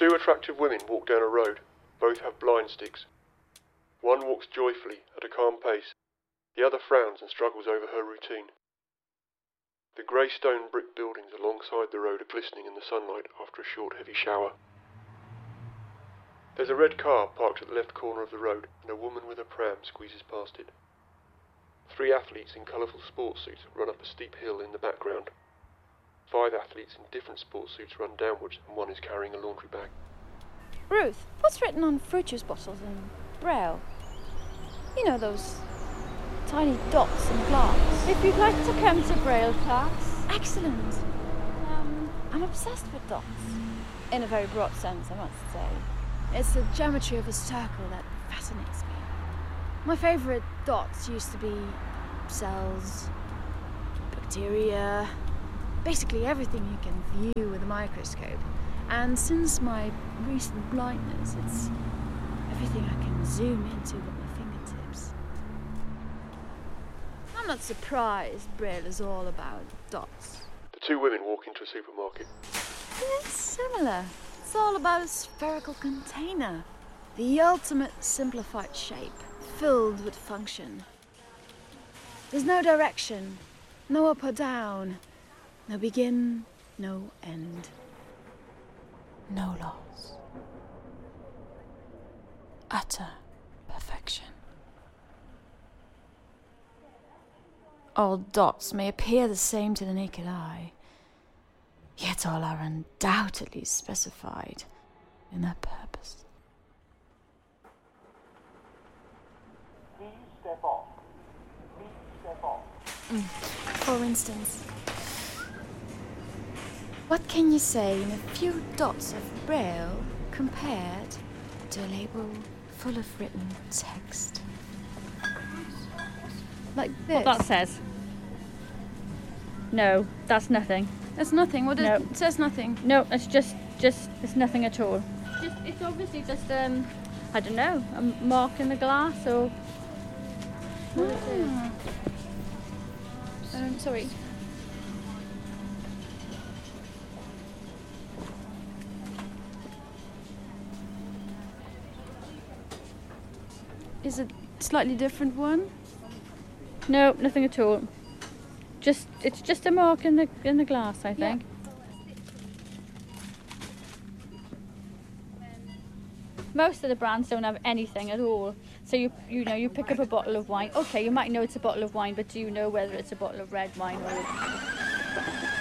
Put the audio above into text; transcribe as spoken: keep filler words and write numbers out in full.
Two attractive women walk down a road. Both have blind sticks. One walks joyfully at a calm pace. The other frowns and struggles over her routine. The grey stone brick buildings alongside the road are glistening in the sunlight after a short heavy shower. There's a red car parked at the left corner of the road, and a woman with a pram squeezes past it. Three athletes in colourful sports suits run up a steep hill in the background. Five athletes in different sports suits run downwards, and one is carrying a laundry bag. Ruth, what's written on fruit juice bottles in Braille? You know, those tiny dots in glass. If you'd like to come to Braille class. Excellent. Um, I'm obsessed with dots. In a very broad sense, I must say. It's the geometry of a circle that fascinates me. My favourite dots used to be cells, bacteria, basically everything you can view with a microscope. And since my recent blindness, it's everything I can zoom into with my fingertips. I'm not surprised Braille is all about dots. The two women walk into a supermarket. It's similar. It's all about a spherical container. The ultimate simplified shape, filled with function. There's no direction, no up or down, no begin, no end. No loss. Utter perfection. All dots may appear the same to the naked eye, yet all are undoubtedly specified in their purpose. Please step off. Please step off. Mm. For instance, what can you say in a few dots of Braille compared to a label full of written text? Like this. What that says. No, that's nothing. That's nothing. What No. it says nothing. No, it's just, just, it's nothing at all. Just, it's obviously just, um, I don't know, a mark in the glass or. What it is. Ah. Um, sorry. Is it a slightly different one? No, nothing at all. Just, it's just a mark in the in the glass, I think. Yeah. Most of the brands don't have anything at all. So you you know you pick up a bottle of wine. Okay, you might know it's a bottle of wine, but do you know whether it's a bottle of red wine or?